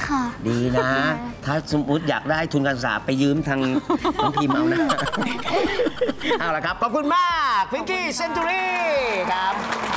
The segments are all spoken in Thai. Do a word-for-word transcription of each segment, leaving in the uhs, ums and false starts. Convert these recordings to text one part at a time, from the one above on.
ค่ะดีนะ ถ้าสมมติอยากได้ทุนการศึกษาไปยืมทางน้องพิมเอานะเอาละครับขอบคุณมากพิงกี้เซนตูรี่ครับ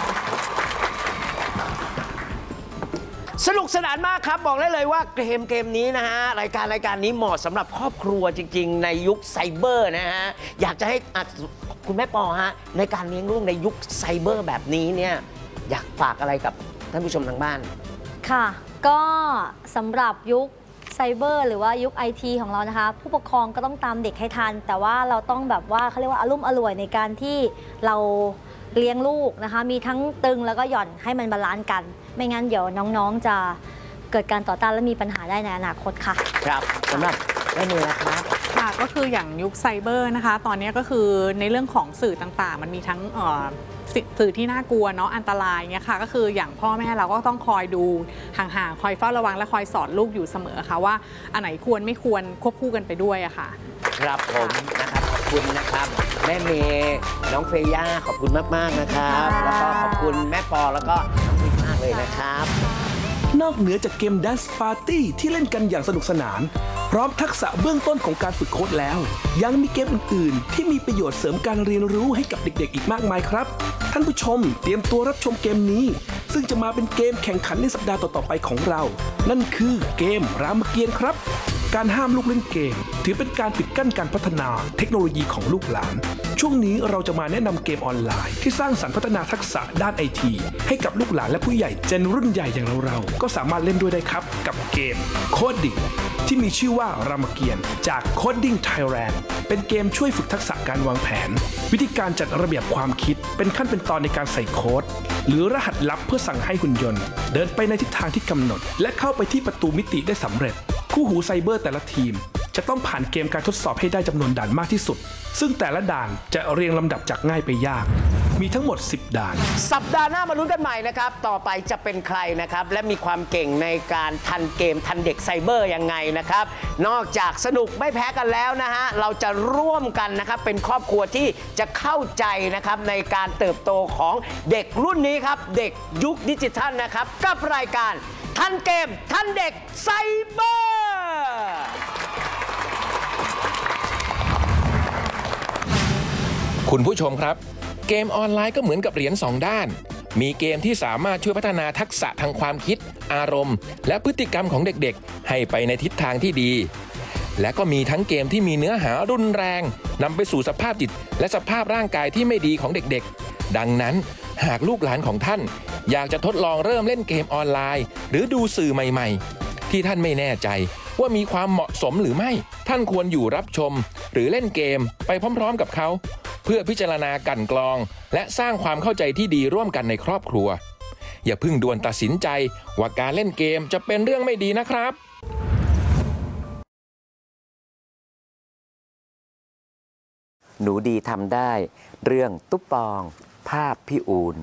สนุกสนานมากครับบอกได้เลยว่าเกมเกมนี้นะฮะรายการรายการนี้เหมาะสำหรับครอบครัวจริงๆในยุคไซเบอร์นะฮะอยากจะให้คุณแม่ปอฮะในการเลี้ยงลูกในยุคไซเบอร์แบบนี้เนี่ยอยากฝากอะไรกับท่านผู้ชมทางบ้านค่ะก็สำหรับยุคไซเบอร์หรือว่ายุคไอทีของเรานะคะผู้ปกครองก็ต้องตามเด็กให้ทันแต่ว่าเราต้องแบบว่าเขาเรียกว่าอารมณ์อร่วยในการที่เราเลี้ยงลูกนะคะมีทั้งตึงแล้วก็หย่อนให้มันบาลานซ์กันไม่งั้นเดี๋ยวน้องๆจะเกิดการต่อต้านและมีปัญหาได้ในอนาคตค่ะครับสำหรับได้เลยนะครับค่ะก็คืออย่างยุคไซเบอร์นะคะตอนนี้ก็คือในเรื่องของสื่อต่างๆมันมีทั้งสื่อที่น่ากลัวเนาะอันตรายเงี้ยค่ะก็คืออย่างพ่อแม่เราก็ต้องคอยดูห่างๆคอยเฝ้าระวังและคอยสอนลูกอยู่เสมอค่ะว่าอันไหนควรไม่ควรควบคู่กันไปด้วยอะค่ะครับผมนะครับขอบคุณนะครับแม่เมย์น้องเฟย่าขอบคุณมากๆนะครับแล้วก็ขอบคุณแม่ปอแล้วก็น้องพิมมากเลยนะครับนอกเหนือจากเกม Dance Party ที่เล่นกันอย่างสนุกสนานพร้อมทักษะเบื้องต้นของการฝึกโค้ดแล้วยังมีเกมอื่นๆที่มีประโยชน์เสริมการเรียนรู้ให้กับเด็กๆอีกมากมายครับท่านผู้ชมเตรียมตัวรับชมเกมนี้ซึ่งจะมาเป็นเกมแข่งขันในสัปดาห์ต่อๆไปของเรานั่นคือเกมรามเกียรติ์ครับการห้ามลูกเล่นเกมถือเป็นการปิดกั้นการพัฒนาเทคโนโลยีของลูกหลานช่วงนี้เราจะมาแนะนำเกมออนไลน์ที่สร้างสรรค์พัฒนาทักษะด้านไอทีให้กับลูกหลานและผู้ใหญ่เจนรุ่นใหญ่อย่างเราๆก็สามารถเล่นด้วยได้ครับกับเกม Coding ที่มีชื่อว่ารามเกียรติ์จาก Coding Thailand เป็นเกมช่วยฝึกทักษะการวางแผนวิธีการจัดระเบียบความคิดเป็นขั้นเป็นตอนในการใส่โค้ดหรือรหัสลับเพื่อสั่งให้หุ่นยนต์เดินไปในทิศทางที่กำหนดและเข้าไปที่ประตูมิติได้สำเร็จคู่หูไซเบอร์แต่ละทีมจะต้องผ่านเกมการทดสอบให้ได้จำนวนด่านมากที่สุดซึ่งแต่ละด่านจะเรียงลำดับจากง่ายไปยากมีทั้งหมดสิบด่านสัปดาห์หน้ามาลุ้นกันใหม่นะครับต่อไปจะเป็นใครนะครับและมีความเก่งในการทันเกมทันเด็กไซเบอร์ยังไงนะครับนอกจากสนุกไม่แพ้กันแล้วนะฮะเราจะร่วมกันนะครับเป็นครอบครัวที่จะเข้าใจนะครับในการเติบโตของเด็กรุ่นนี้ครับเด็กยุคดิจิทัลนะครับกับรายการทันเกมทันเด็กไซเบอร์คุณผู้ชมครับเกมออนไลน์ก็เหมือนกับเหรียญสองด้านมีเกมที่สามารถช่วยพัฒนาทักษะทางความคิดอารมณ์และพฤติกรรมของเด็กๆให้ไปในทิศทางที่ดีและก็มีทั้งเกมที่มีเนื้อหารุนแรงนำไปสู่สภาพจิตและสภาพร่างกายที่ไม่ดีของเด็กๆดังนั้นหากลูกหลานของท่านอยากจะทดลองเริ่มเล่นเกมออนไลน์หรือดูสื่อใหม่ๆที่ท่านไม่แน่ใจว่ามีความเหมาะสมหรือไม่ท่านควรอยู่รับชมหรือเล่นเกมไปพร้อมๆกับเขาเพื่อพิจารณากั่นกรองและสร้างความเข้าใจที่ดีร่วมกันในครอบครัวอย่าเพิ่งด่วนตัดสินใจว่าการเล่นเกมจะเป็นเรื่องไม่ดีนะครับหนูดีทำได้เรื่องตุ๊บปองภาพพี่อูน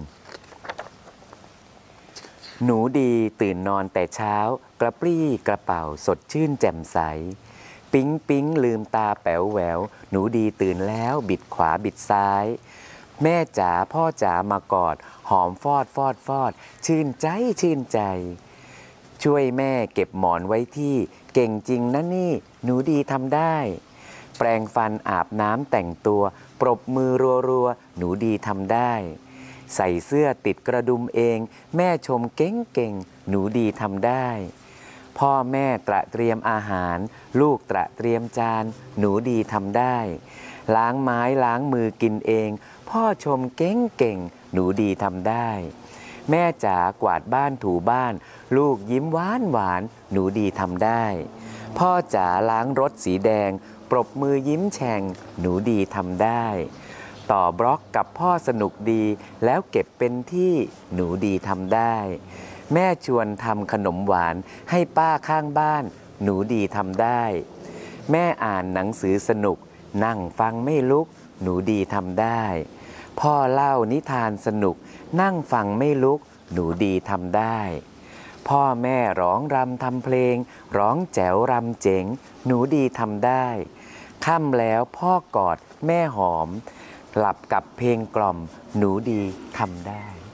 หนูดีตื่นนอนแต่เช้ากระปรี้กระเป๋าสดชื่นแจ่มใสปิ๊งปิ๊งลืมตาแป๋วแหววหนูดีตื่นแล้วบิดขวาบิดซ้ายแม่จ๋าพ่อจ๋ามากอดหอมฟอดฟอดฟอดชื่นใจชื่นใจช่วยแม่เก็บหมอนไว้ที่เก่งจริงนะนี่หนูดีทำได้แปรงฟันอาบน้ำแต่งตัวปรบมือรัวๆหนูดีทำได้ใส่เสื้อติดกระดุมเองแม่ชมเก่งเก่งหนูดีทำได้พ่อแม่ตระเตรียมอาหารลูกตระเตรียมจานหนูดีทำได้ล้างไม้ล้างมือกินเองพ่อชมเก่งเก่งหนูดีทำได้แม่จ๋ากวาดบ้านถูบ้านลูกยิ้มหวานหวานหนูดีทำได้พ่อจ๋าล้างรถสีแดงปรบมือยิ้มแฉ่งหนูดีทำได้ต่อบล็อกกับพ่อสนุกดีแล้วเก็บเป็นที่หนูดีทำได้แม่ชวนทำขนมหวานให้ป้าข้างบ้านหนูดีทำได้แม่อ่านหนังสือสนุกนั่งฟังไม่ลุกหนูดีทำได้พ่อเล่านิทานสนุกนั่งฟังไม่ลุกหนูดีทำได้พ่อแม่ร้องรำทำเพลงร้องแจ๋วรำเจ๋งหนูดีทำได้ค่ำแล้วพ่อกอดแม่หอมหลับกับเพลงกล่อมหนูดีทำได้